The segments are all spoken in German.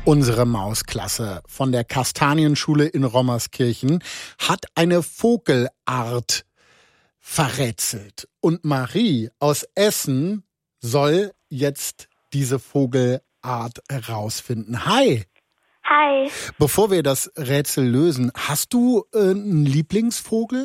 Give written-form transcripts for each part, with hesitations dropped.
Unsere Mausklasse von der Kastanienschule in Rommerskirchen hat eine Vogelart verrätselt. Und Marie aus Essen soll jetzt diese Vogelart herausfinden. Hi! Hi. Bevor wir das Rätsel lösen, hast du einen Lieblingsvogel?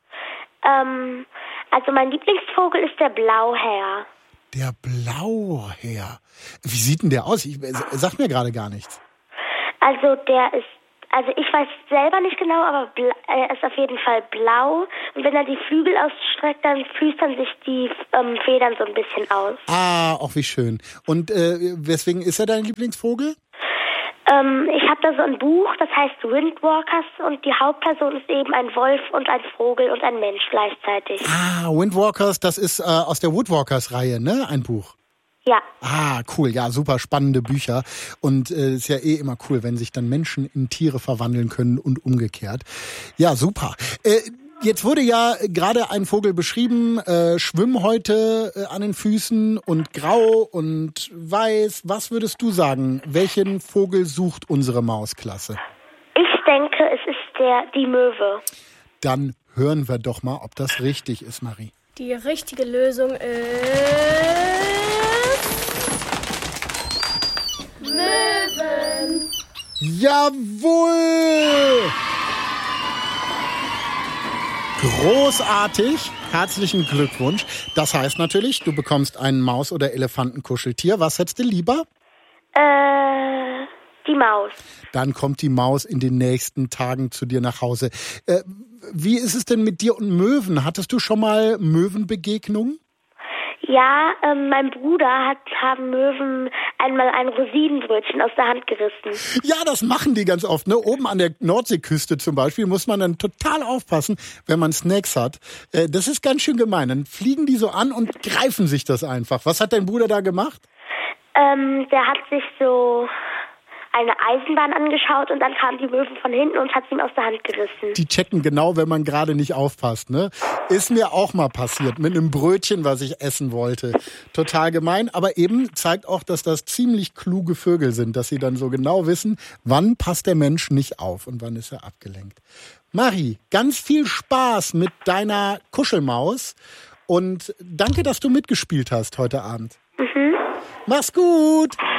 Also mein Lieblingsvogel ist der Blauherr. Der Blauherr. Wie sieht denn der aus? Sag mir gerade gar nichts. Also ich weiß selber nicht genau, aber er ist auf jeden Fall blau. Und wenn er die Flügel ausstreckt, dann flüstern sich die Federn so ein bisschen aus. Ah, auch wie schön. Und weswegen ist er dein Lieblingsvogel? Ich habe da so ein Buch, das heißt Windwalkers, und die Hauptperson ist eben ein Wolf und ein Vogel und ein Mensch gleichzeitig. Ah, Windwalkers, das ist aus der Woodwalkers-Reihe, ne? Ein Buch. Ja. Ah, cool, ja, super spannende Bücher. Und ist ja immer cool, wenn sich dann Menschen in Tiere verwandeln können und umgekehrt. Ja, super. Jetzt wurde ja gerade ein Vogel beschrieben, Schwimmhäute an den Füßen und grau und weiß. Was würdest du sagen? Welchen Vogel sucht unsere Mausklasse? Ich denke, es ist die Möwe. Dann hören wir doch mal, ob das richtig ist, Marie. Die richtige Lösung ist... Möwen. Jawohl! Großartig. Herzlichen Glückwunsch. Das heißt natürlich, du bekommst ein Maus- oder Elefantenkuscheltier. Was hättest du lieber? Die Maus. Dann kommt die Maus in den nächsten Tagen zu dir nach Hause. Wie ist es denn mit dir und Möwen? Hattest du schon mal Möwenbegegnungen? Ja, mein Bruder haben Möwen einmal ein Rosinenbrötchen aus der Hand gerissen. Ja, das machen die ganz oft, ne? Oben an der Nordseeküste zum Beispiel muss man dann total aufpassen, wenn man Snacks hat. Das ist ganz schön gemein. Dann fliegen die so an und greifen sich das einfach. Was hat dein Bruder da gemacht? Der hat sich so eine Eisenbahn angeschaut und dann kamen die Möwen von hinten und hat sie ihm aus der Hand gerissen. Die checken genau, wenn man gerade nicht aufpasst, ne? Ist mir auch mal passiert mit einem Brötchen, was ich essen wollte. Total gemein, aber eben zeigt auch, dass das ziemlich kluge Vögel sind, dass sie dann so genau wissen, wann passt der Mensch nicht auf und wann ist er abgelenkt. Marie, ganz viel Spaß mit deiner Kuschelmaus und danke, dass du mitgespielt hast heute Abend. Mhm. Mach's gut!